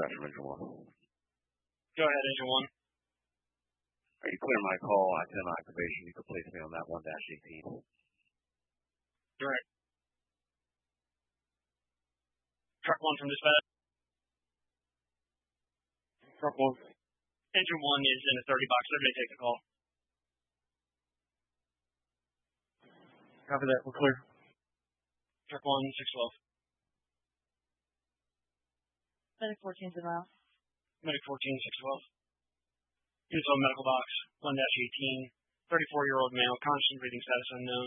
dispatch from Engine 1. Go ahead, Engine 1. Are you clear my call? I sent my activation. You could place me on that 1-18. Direct. Truck 1 from dispatch. Truck 1. Engine 1 is in a 30 box. They're going to take the call. Copy that. We're clear. Truck 1, 612. Medic 14 to the mile. Medic 14, 612. Info medical box, 1-18. 34-year-old male, constant breathing status unknown.